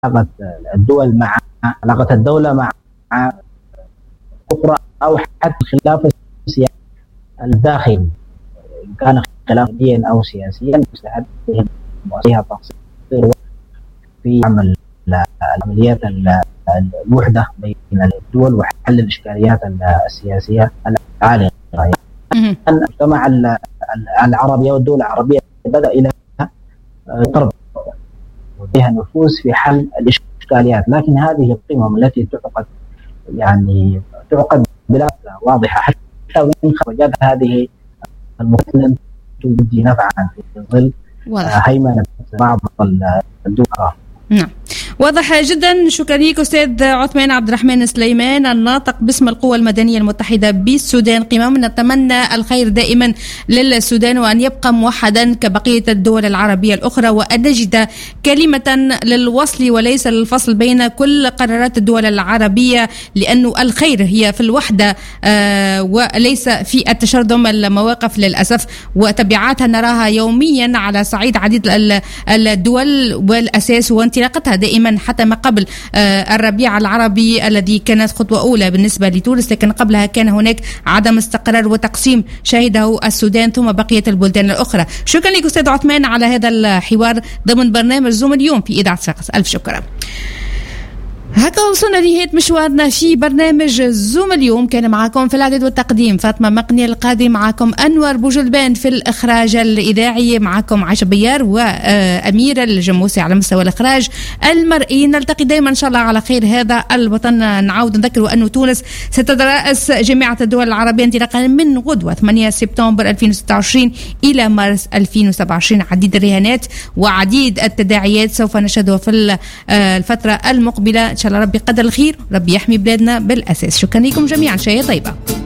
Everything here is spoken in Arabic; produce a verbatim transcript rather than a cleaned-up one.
علاقة الدول مع علاقة الدولة مع أخرى، أو حتى خلاف السياسي الداخلي، إن كان خلافا دينيا أو سياسيا، مستعد فيها تقصير في عمل عمليات الوحدة بين الدول وحل الإشكاليات السياسية العالقة. المجتمع العربي والدول العربية بدأ إلى قرب وفيها نفوذ في حل الإشكاليات، لكن هذه القمم التي تعقد يعني تعقد بلا واضحة، حتى وإن خرجت هذه المقتلة تؤدي نفعا في ظل هيمنة بعض الدول. نعم، واضح جدا. شكرا لك أستاذ عثمان عبد الرحمن سليمان، الناطق باسم القوى المدنية المتحدة بالسودان. قمم نتمنى الخير دائما للسودان، وأن يبقى موحدا كبقية الدول العربية الأخرى، وأن نجد كلمة للوصل وليس للفصل بين كل قرارات الدول العربية، لأنه الخير هي في الوحدة آه وليس في التشرذم المواقف للأسف، وتبعاتها نراها يوميا على صعيد عديد الدول، والأساس وانطلاقتها دائما حتى ما قبل آه الربيع العربي الذي كانت خطوة أولى بالنسبة لتونس، لكن قبلها كان هناك عدم استقرار وتقسيم شهده السودان ثم بقية البلدان الأخرى. شكرا لك أستاذ عثمان على هذا الحوار ضمن برنامج زوم اليوم في إذاعة صفاقس. ألف شكرا. هكذا وصلنا لنهاية مشوارنا في برنامج زوم اليوم. كان معكم في الإعداد والتقديم فاطمة مقني، القادم معكم أنور بوجلبان، في الإخراج الإذاعي معكم عائشة بيار وأميرة الجموسي على مستوى الإخراج المرئي. نلتقي دائما إن شاء الله على خير هذا الوطن. نعود نذكر أن تونس ستترأس جامعة الدول العربية انطلاقا من غدوة ثمانية سبتمبر ألفين وستة وعشرين إلى مارس ألفين وسبعة وعشرين. عديد الرهانات وعديد التداعيات سوف نشهدها في الفترة المقبلة. إن شاء الله ربي قدر الخير، ربي يحمي بلادنا بالأساس. شكرا لكم جميعا، شيء طيبة.